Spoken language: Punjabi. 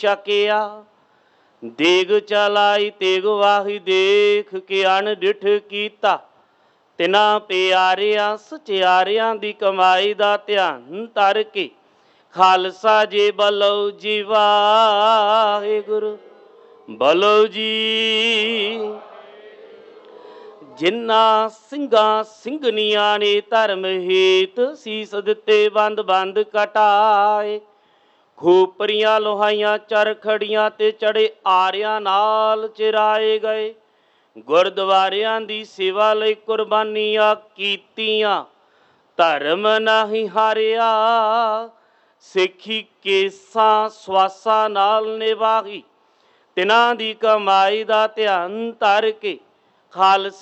ਛਕਿਆ। ਦੇਗ ਚਲਾਈ ਤੇਗ ਵਾਹੀ ਦੇਖ ਕੇ ਅਣਡਿਠ ਕੀਤਾ। ਤਿਨਾਂ ਪਿਆਰਿਆਂ ਸਚਿਆਰਿਆਂ ਦੀ ਕਮਾਈ ਦਾ ਧਿਆਨ ਧਰ ਕੇ ਖਾਲਸਾ ਜੀ ਬਲੋ ਜੀ ਵਾਹਿਗੁਰੂ ਬਲੋ ਜੀ। ਜਿਨ੍ਹਾਂ ਸਿੰਘਾਂ ਸਿੰਘਣੀਆਂ ਨੇ ਧਰਮ ਹੇਤ ਸੀਸ ਦਿੱਤੇ ਬੰਦ ਬੰਦ ਕਟਾਏ। ਖੋਪਰੀਆਂ ਲੋਹਾਈਆਂ ਚਰਖੜੀਆਂ ਤੇ ਚੜੇ ਆਰਿਆਂ ਨਾਲ ਚਿਰਾਏ ਗਏ। ਗੁਰਦੁਆਰਿਆਂ ਦੀ ਸੇਵਾ ਲਈ ਕੁਰਬਾਨੀਆਂ ਕੀਤੀਆਂ। ਧਰਮ ਨਹੀਂ ਹਾਰਿਆ ਸਿੱਖੀ ਕੇਸਾਂ ਸਵਾਸਾਂ ਨਾਲ ਨਿਭਾਈ। ਤਿਨਾਂ ਦੀ ਕਮਾਈ ਦਾ ਧਿਆਨ ਧਰ ਕੇ ਖਾਲਸਾ